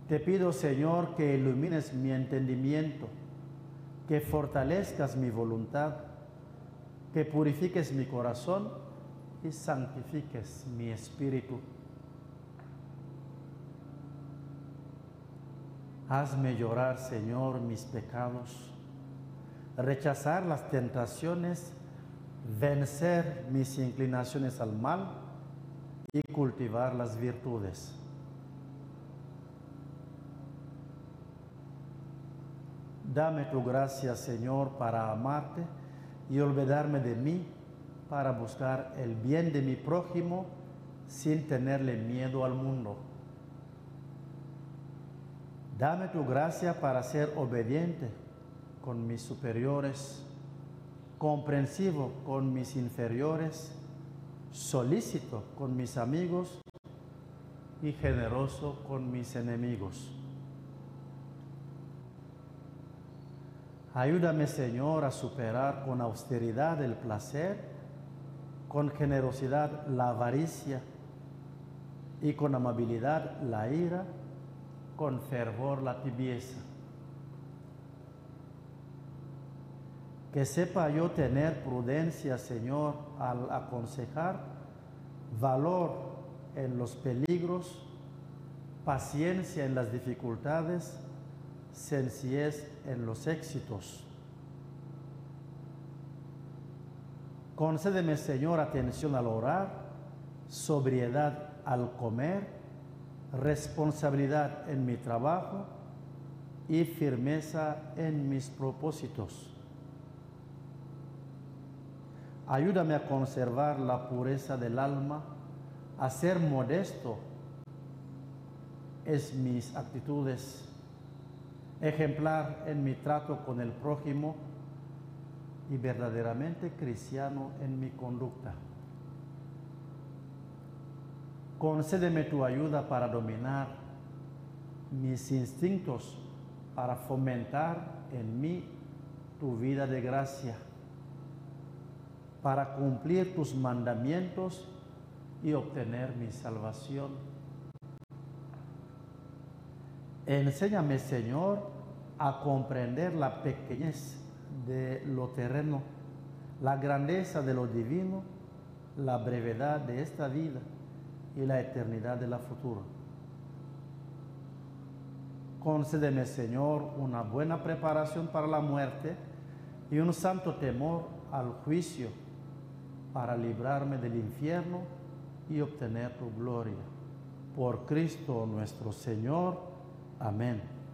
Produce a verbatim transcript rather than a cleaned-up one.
Te pido, Señor, que ilumines mi entendimiento, que fortalezcas mi voluntad, que purifiques mi corazón y santifiques mi espíritu. Hazme llorar, Señor, mis pecados, rechazar las tentaciones, vencer mis inclinaciones al mal y cultivar las virtudes. Dame tu gracia, Señor, para amarte y olvidarme de mí, para buscar el bien de mi prójimo sin tenerle miedo al mundo. Dame tu gracia para ser obediente con mis superiores, comprensivo con mis inferiores, solícito con mis amigos y generoso con mis enemigos. Ayúdame, Señor, a superar con austeridad el placer, con generosidad la avaricia y con amabilidad la ira, con fervor la tibieza. Que sepa yo tener prudencia, Señor, al aconsejar, valor en los peligros, paciencia en las dificultades, sencillez en los éxitos. Concédeme, Señor, atención al orar, sobriedad al comer, responsabilidad en mi trabajo y firmeza en mis propósitos. Ayúdame a conservar la pureza del alma, a ser modesto en mis actitudes, ejemplar en mi trato con el prójimo y verdaderamente cristiano en mi conducta. Concédeme tu ayuda para dominar mis instintos, para fomentar en mí tu vida de gracia, para cumplir tus mandamientos y obtener mi salvación. Enséñame, Señor, a comprender la pequeñez de lo terreno, la grandeza de lo divino, la brevedad de esta vida y la eternidad de la futura. Concédeme, Señor, una buena preparación para la muerte y un santo temor al juicio para librarme del infierno y obtener tu gloria. Por Cristo nuestro Señor. Amén.